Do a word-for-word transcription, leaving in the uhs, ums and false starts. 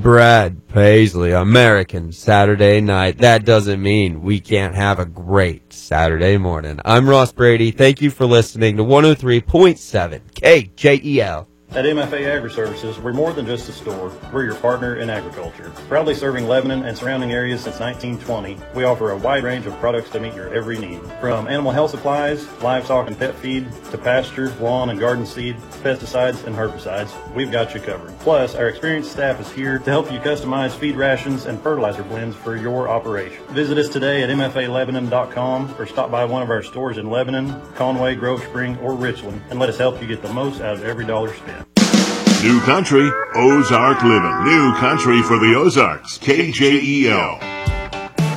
Brad Paisley, American Saturday Night. That doesn't mean we can't have a great Saturday morning. I'm Ross Brady. Thank you for listening to one oh three point seven K J E L. At M F A Agri-Services, we're more than just a store. We're your partner in agriculture. Proudly serving Lebanon and surrounding areas since nineteen twenty, we offer a wide range of products to meet your every need. From animal health supplies, livestock and pet feed, to pasture, lawn and garden seed, pesticides and herbicides, we've got you covered. Plus, our experienced staff is here to help you customize feed rations and fertilizer blends for your operation. Visit us today at M F A Lebanon dot com or stop by one of our stores in Lebanon, Conway, Grove Spring, or Richland and let us help you get the most out of every dollar spent. New country, Ozark living. New country for the Ozarks, K J E L.